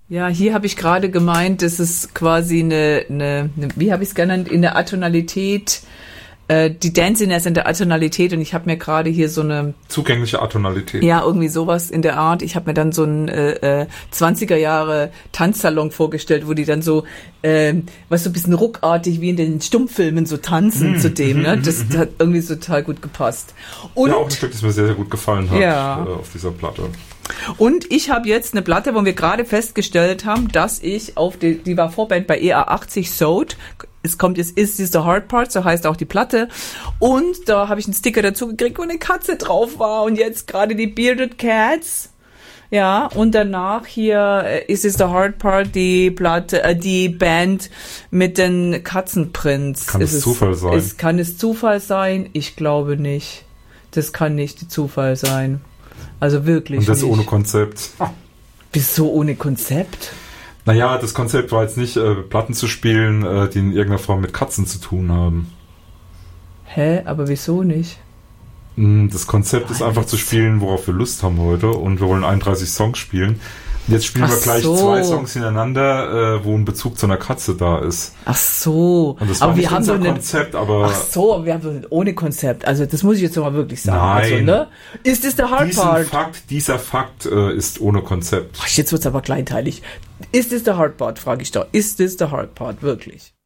Ja, hier habe ich gerade gemeint, das ist quasi eine wie habe ich es genannt, in der Atonalität, die Danciness in der Atonalität, und ich habe mir gerade hier so eine zugängliche Atonalität. Ja, irgendwie sowas in der Art. Ich habe mir dann so einen 20er Jahre Tanzsalon vorgestellt, wo die dann so, was so ein bisschen ruckartig wie in den Stummfilmen so tanzen zu dem. Ne? Das hat irgendwie so total gut gepasst. Und ja, auch ein Stück, das mir sehr, sehr gut gefallen hat auf dieser Platte. Und ich habe jetzt eine Platte, wo wir gerade festgestellt haben, dass ich die war Vorband bei EA80 Sold. Es kommt jetzt Is This the Hard Part, so heißt auch die Platte. Und da habe ich einen Sticker dazu gekriegt, wo eine Katze drauf war. Und jetzt gerade die Bearded Cats. Ja, und danach hier Is This the Hard Part, die Platte, die Band mit den Katzenprints. Kann es Zufall sein? Kann es Zufall sein? Ich glaube nicht. Das kann nicht Zufall sein. Also wirklich nicht. Und das ohne Konzept. Wieso ohne Konzept? Naja, das Konzept war jetzt nicht, Platten zu spielen, die in irgendeiner Form mit Katzen zu tun haben. Hä? Aber wieso nicht? Das Konzept ist einfach zu spielen, worauf wir Lust haben heute. Und wir wollen 31 Songs spielen. Und jetzt spielen wir gleich 2 Songs hintereinander, wo ein Bezug zu einer Katze da ist. Ach so. Und das war nicht unser Konzept, aber... Ach so, aber wir haben ohne Konzept. Also das muss ich jetzt nochmal wirklich sagen. Nein. Also, ne? Ist das der Hard Part? Dieser Fakt ist ohne Konzept. Ach, jetzt wird's aber kleinteilig. Ist das der Hard Part, frage ich doch. Ist das der Hard Part, wirklich?